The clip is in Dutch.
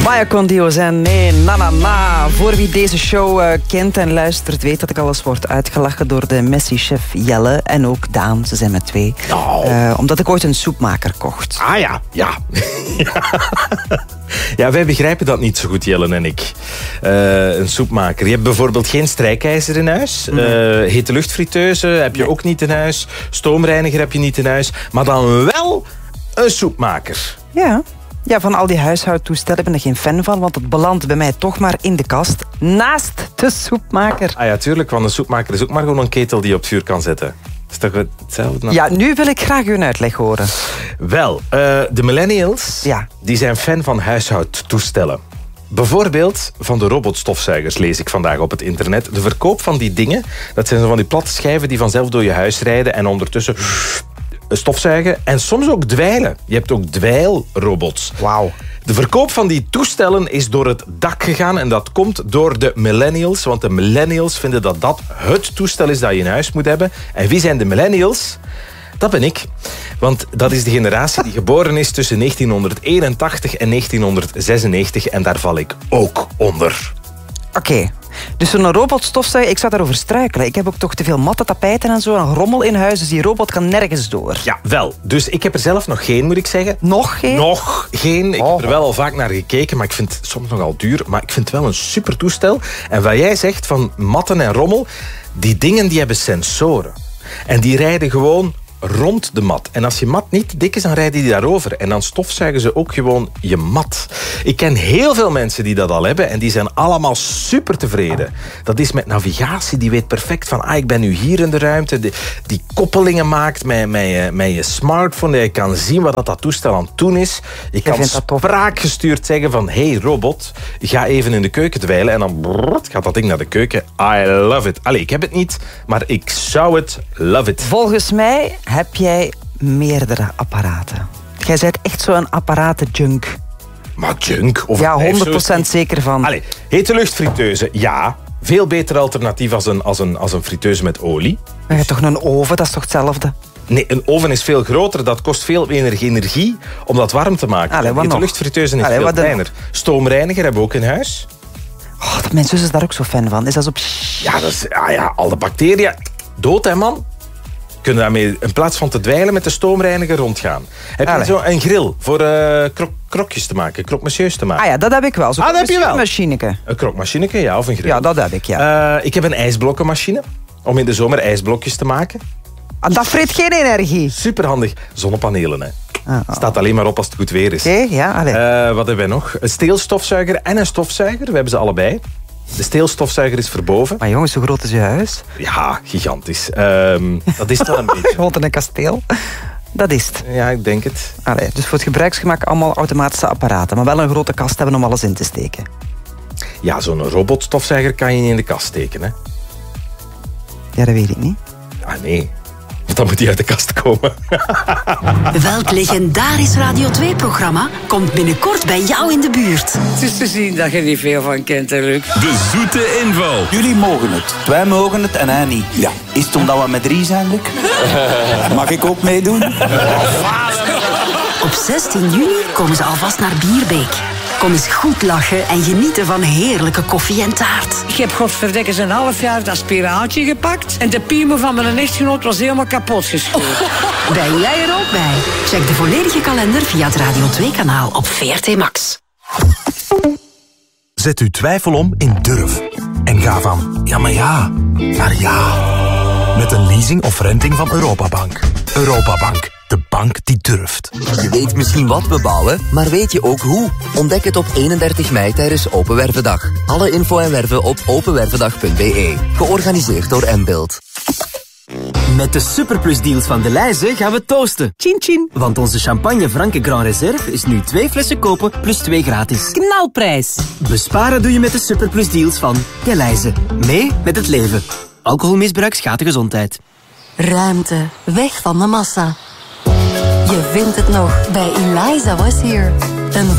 Maya con Dios en nee, na na na. Voor wie deze show kent en luistert, weet dat ik alles word uitgelachen door de Messi-chef Jelle en ook Daan. Ze zijn met twee. Omdat ik ooit een soepmaker kocht. Ah ja. Ja, wij begrijpen dat niet zo goed, Jelle en ik. Een soepmaker. Je hebt bijvoorbeeld geen strijkijzer in huis. Hete luchtfriteuze heb je ook niet in huis. Stoomreiniger heb je niet in huis. Maar dan wel een soepmaker. Ja, van al die huishoudtoestellen ben ik geen fan van, want het belandt bij mij toch maar in de kast, naast de soepmaker. Ah ja, tuurlijk, want een soepmaker is ook maar gewoon een ketel die je op het vuur kan zetten. Is toch hetzelfde? Ja, nu wil ik graag uw uitleg horen. Wel, de millennials die zijn fan van huishoudtoestellen. Bijvoorbeeld van de robotstofzuigers, lees ik vandaag op het internet. De verkoop van die dingen, dat zijn zo van die platte schijven die vanzelf door je huis rijden en ondertussen stofzuigen en soms ook dweilen. Je hebt ook dweilrobots. Wauw. De verkoop van die toestellen is door het dak gegaan en dat komt door de millennials, want de millennials vinden dat dat het toestel is dat je in huis moet hebben. En wie zijn de millennials? Dat ben ik. Want dat is de generatie die geboren is tussen 1981 en 1996 en daar val ik ook onder. Oké. Dus zo'n robotstofzuiger, ik zou daarover struikelen. Ik heb ook toch te veel matte tapijten en zo, een rommel in huis, dus die robot kan nergens door. Ja, wel. Dus ik heb er zelf nog geen, moet ik zeggen. Nog geen? Nog geen. Ik heb er wel al vaak naar gekeken, maar ik vind het soms nogal duur. Maar ik vind het wel een super toestel. En wat jij zegt van matten en rommel, die dingen die hebben sensoren. En die rijden gewoon rond de mat. En als je mat niet te dik is, dan rijden die daarover. En dan stofzuigen ze ook gewoon je mat. Ik ken heel veel mensen die dat al hebben en die zijn allemaal super tevreden. Dat is met navigatie, die weet perfect van ik ben nu hier in de ruimte. Die koppelingen maakt met je smartphone. Je kan zien wat dat toestel aan het doen is. Je kan spraakgestuurd zeggen van hey robot, ga even in de keuken dweilen en dan gaat dat ding naar de keuken. I love it. Allee, ik heb het niet, maar ik zou het love it. Volgens mij heb jij meerdere apparaten. Jij bent echt zo'n apparaten-junk. Maar junk? Of ja, 100% zeker van. Allee, hete luchtfriteuze, ja. Veel beter alternatief als een friteuse met olie. Maar je hebt toch een oven, dat is toch hetzelfde? Nee, een oven is veel groter. Dat kost veel meer energie om dat warm te maken. Allee, hete luchtfriteuze is veel kleiner. Stoomreiniger hebben we ook in huis. Oh, mijn zus is daar ook zo fan van. Is dat zo... Ja, dat is, al de bacteriën. Dood, hè, man. Kunnen daarmee in plaats van te dweilen met de stoomreiniger rondgaan. Heb je zo een grill voor krokjes te maken, krokmachines te maken? Ah ja, dat heb ik wel. Dat heb je wel. Een krokmachineke, ja, of een grill. Ja, dat heb ik, ja. Ik heb een ijsblokkenmachine om in de zomer ijsblokjes te maken. Dat vreet geen energie. Superhandig. Zonnepanelen, hè. Staat alleen maar op als het goed weer is. Oké, ja, allee. Wat hebben we nog? Een steelstofzuiger en een stofzuiger. We hebben ze allebei. De steelstofzuiger is verboven. Maar jongens, hoe groot is je huis? Ja, gigantisch. Dat is het wel een beetje. Gewoon in een kasteel. Dat is het. Ja, ik denk het. Allee, dus voor het gebruiksgemak allemaal automatische apparaten. Maar wel een grote kast hebben om alles in te steken. Ja, zo'n robotstofzuiger kan je niet in de kast steken, hè? Ja, dat weet ik niet. Ah, nee. Want dan moet hij uit de kast komen. Welk legendarisch Radio 2-programma komt binnenkort bij jou in de buurt? Het is te zien dat je er niet veel van kent, hè, Luc. De zoete inval. Jullie mogen het. Wij mogen het en hij niet. Ja. Is het omdat we met 3 zijn, Luc? Mag ik ook meedoen? Op 16 juni komen ze alvast naar Bierbeek. Kom eens goed lachen en genieten van heerlijke koffie en taart. Ik heb godverdikke een half jaar dat spiraaltje gepakt en de piemel van mijn echtgenoot was helemaal kapot gescheurd. Ben jij er ook bij? Check de volledige kalender via het Radio 2-kanaal op VRT Max. Zet uw twijfel om in durf. En ga van ja, maar ja, naar ja. Met een leasing of renting van Europabank. Europabank. De bank die durft. Je weet misschien wat we bouwen, maar weet je ook hoe? Ontdek het op 31 mei tijdens Open Wervendag. Alle info en werven op openwervendag.be. Georganiseerd door Mbuild. Met de superplusdeals van Delhaize gaan we toosten. Chin chin. Want onze champagne Franke Grand Reserve is nu 2 flessen kopen plus 2 gratis. Knalprijs. Besparen doe je met de superplusdeals van Delhaize. Mee met het leven. Alcoholmisbruik schaadt de gezondheid. Ruimte. Weg van de massa. Je vindt het nog bij Eliza Was Here. Een